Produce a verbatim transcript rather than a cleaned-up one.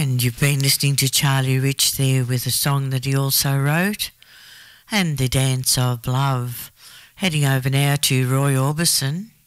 And you've been listening to Charlie Rich there with a song that he also wrote, and The Dance of Love. Heading over now to Roy Orbison